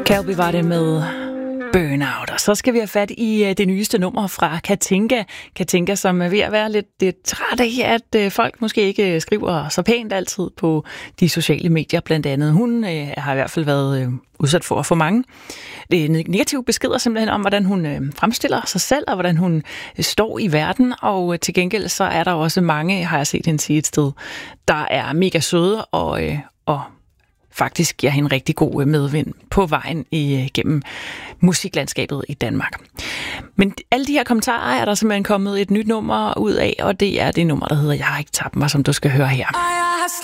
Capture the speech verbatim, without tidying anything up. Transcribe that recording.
Calby var det med Burnout. Og så skal vi have fat i det nyeste nummer fra Katinka. Katinka, som er ved at være lidt, lidt træt af, at folk måske ikke skriver så pænt altid på de sociale medier, blandt andet. Hun øh, har i hvert fald været øh, udsat for at få mange øh, negative beskeder simpelthen om, hvordan hun øh, fremstiller sig selv, og hvordan hun øh, står i verden. Og øh, til gengæld så er der også mange, har jeg set hende sige et sted, der er mega søde og, øh, og faktisk giver hende rigtig god medvind på vejen igennem musiklandskabet i Danmark. Men alle de her kommentarer er der simpelthen kommet et nyt nummer ud af, og det er det nummer, der hedder Jeg har ikke tabt mig, som du skal høre her.